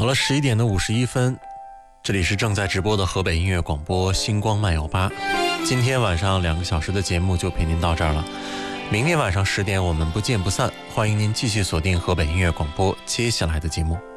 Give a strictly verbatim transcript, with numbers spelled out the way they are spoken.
好了，十一点的五十一分，这里是正在直播的河北音乐广播星光漫游吧。今天晚上两个小时的节目就陪您到这儿了，明天晚上十点我们不见不散，欢迎您继续锁定河北音乐广播接下来的节目。